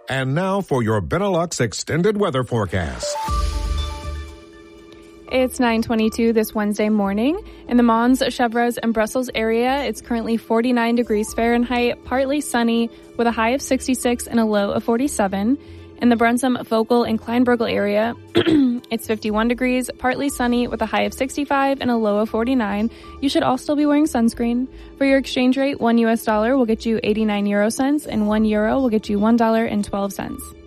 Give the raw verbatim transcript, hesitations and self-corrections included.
And now for your Benelux extended weather forecast. It's nine twenty-two this Wednesday morning. In the Mons, Chevreuse, and Brussels area, it's currently forty-nine degrees Fahrenheit, partly sunny, with a high of sixty-six and a low of forty-seven. In the Brunssum, Vogel, and Kleinburgel area, it's fifty-one degrees, partly sunny, with a high of sixty-five and a low of forty-nine. You should all still be wearing sunscreen. For your exchange rate, one U S dollar will get you eighty-nine euro cents, and one euro will get you one dollar and twelve cents.